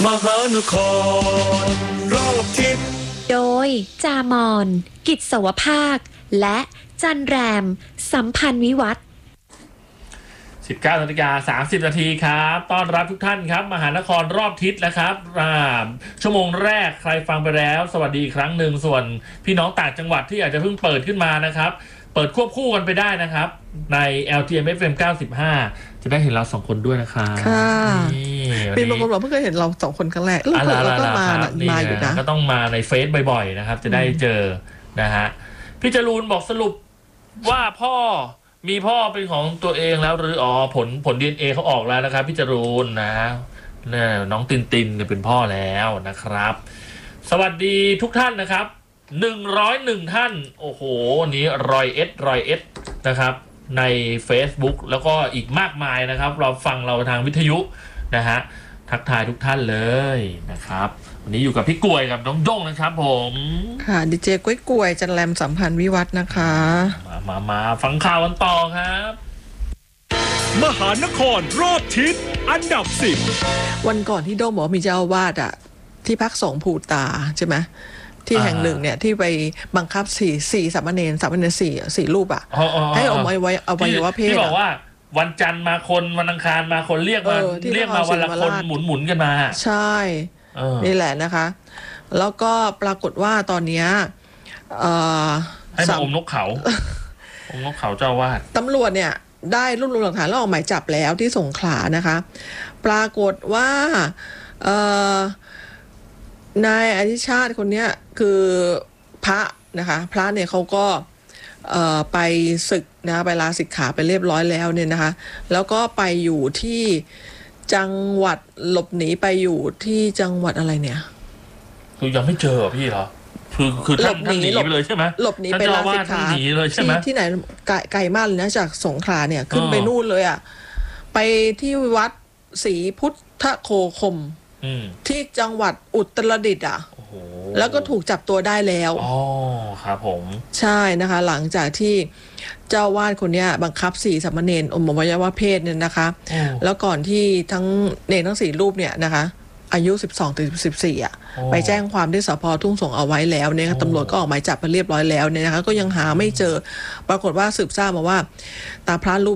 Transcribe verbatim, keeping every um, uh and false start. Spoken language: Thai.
มหานครรอบทิศโดยจามอนกิจสวภาคและจันแรมสัมพันธ์วิวัฒน์สิบเก้านาฬิกาสามสิบนาทีครับต้อนรับทุกท่านครับมหานครรอบทิศนะครับชั่วโมงแรกใครฟังไปแล้วสวัสดีอีกครั้งหนึ่งส่วนพี่น้องต่างจังหวัดที่อาจจะเพิ่งเปิดขึ้นมานะครับเปิดควบคู่กันไปได้นะครับใน แอล ที เอ็ม เอฟ เอ็ม เก้าสิบห้าจะได้เห็นเราสองคนด้วยนะครับค่ะปีบางคนบอกเพิ่งเคยเห็นเราสองคนครั้งแรกแล้วก็มามาอยู่นะก็ต้องมาในเฟซบ่อยๆนะครับจะได้เจอนะฮะพี่จรูนบอกสรุปว่าพ่อมีพ่อเป็นของตัวเองแล้วหรืออ๋อผลผล ดี เอ็น เอ เขาออกแล้วนะครับพี่จรูนนะเนี่ยน้องตินตินเป็นพ่อแล้วนะครับสวัสดีทุกท่านนะครับหนึ่งร้อยเอ็ดท่านโอ้โหนี้รอยเอสรอยเอสนะครับใน Facebook แล้วก็อีกมากมายนะครับเราฟังเราทางวิทยุนะฮะทักทายทุกท่านเลยนะครับวันนี้อยู่กับพี่กล้วยกับน้องด้งนะครับผมค่ะดีเจกล้วยกล้วยจันแรมสัมพันธ์วิวัฒน์นะคะมามามาฟังข่าวกันต่อครับมหานครรอบทิศอันดับสิบวันก่อนที่โด้งบอกมีเจ้าอาวาสอะที่พักสงฆ์ภูตาใช่ไหมที่แห่งหนึ่งเนี่ยที่ไปบังคับสี่สี่สามเณรสามเณรสี่สี่รูปอะให้เอาไว้ไว้เอาไว้ว่าเพศที่บอกว่าวันจันทร์มาคนวันอังคารมาคนเรียกมาเรียกมาวันละคนหมุนหมุนกันมาใช่นี่แหละนะคะแล้วก็ปรากฏว่าตอนนี้ให้มาอมนกเขาอมนกเขาเจ้าวาดตำรวจเนี่ยได้รวบรวมหลักฐานแล้วออกหมายจับแล้วที่สงขลานะคะปรากฏว่านายอธิชาติคนนี้คือพระนะคะพระเนี่ยเขาก็ไปศึกนะไปลาสิกขาไปเรียบร้อยแล้วเนี่ยนะคะแล้วก็ไปอยู่ที่จังหวัดหลบหนีไปอยู่ที่จังหวัดอะไรเนี่ยคือยังไม่เจอพี่เหรอคือคือท่านท่านหนีไปเลยใช่ไหมหลบหนีไปลาสิกขาหนีเลยใช่ไหมที่ไหนไกลมากเลยนะจากสงขลาเนี่ยขึ้นไปนู่นเลยอ่ะไปที่วัดศรีพุทธโคคมที่จังหวัดอุตรดิตถ์อ่ะแล้วก็ถูกจับตัวได้แล้วอ๋อครับผมใช่นะคะหลังจากที่เจ้าวาดคนนี้บังคับสี่สามเณรอมอวัยวะเพศเนี่ยนะคะแล้วก่อนที่ทั้งเนรทั้งสี่รูปเนี่ยนะคะอายุสิบสองถึงสิบสี่อ่ะไปแจ้งความที่สภ.ทุ่งสงเอาไว้แล้วเนี่ยตำรวจก็ออกหมายจับมาเรียบร้อยแล้วเนี่ยนะคะก็ยังหาไม่เจอปรากฏว่าสืบทราบมาว่าตาพระรูป